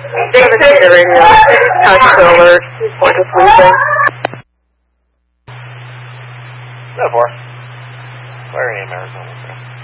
David to the radio. Conscious alert. Point of sleeping. 4. Fire name Arizona.